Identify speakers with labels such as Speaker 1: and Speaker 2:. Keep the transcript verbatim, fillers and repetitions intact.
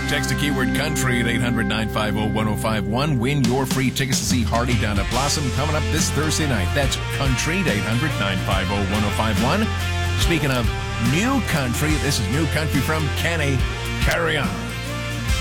Speaker 1: Text the keyword country at eight hundred, nine five zero, one zero five one. Win your free tickets to see Hardy down at Blossom coming up this Thursday night. That's country at eight hundred, nine five zero, one zero five one. Speaking of new country, this is new country from Kenny. Carry on.